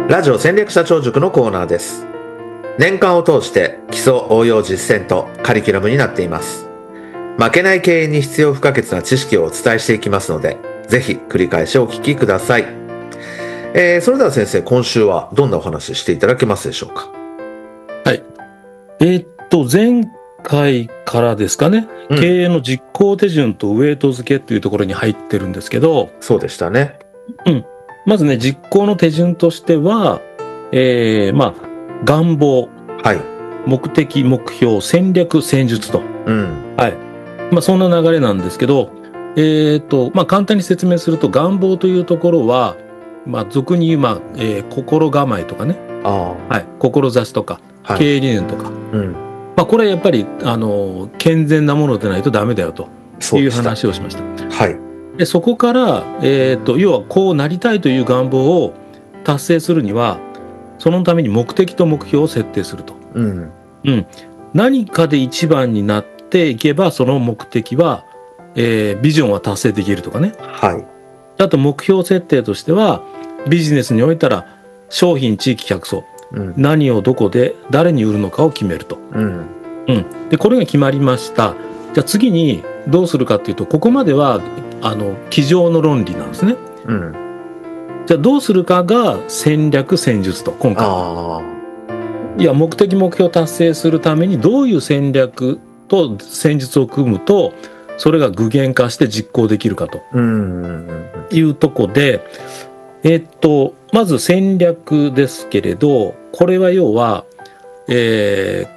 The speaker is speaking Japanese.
ラジオ戦略社長塾のコーナーです。年間を通して基礎応用実践とカリキュラムになっています。負けない経営に必要不可欠な知識をお伝えしていきますので、ぜひ繰り返しお聞きください。それでは先生、今週はどんなお話していただけますでしょうか。 はい。前回からですかね、経営の実行手順とウェイト付けというところに入ってるんですけど、 そうでしたね。 まずね、実行の手順としては、願望、 はい。 目的、目標、戦略、戦術と。はい。そんな流れなんですけど、簡単に説明すると、願望というところは、俗に言う、心構えとかね、志とか、経営理念とか、これはやっぱり、健全なものでないとダメだよという話をしました。 はい。 でそこから、要はこうなりたいという願望を達成するには、そのために目的と目標を設定すると。何かで一番になっていけば、その目的は、ビジョンは達成できるとかね。あと目標設定としては、ビジネスにおいたら商品、地域、客層、何をどこで誰に売るのかを決めると。でこれが決まりました。じゃあ次にどうするかっていうと、ここまでは机上の論理なんですね。じゃあどうするかが戦略戦術と。今回いや、目的目標を達成するためにどういう戦略と戦術を組むとそれが具現化して実行できるかというとこで、まず戦略ですけれど、これは要は、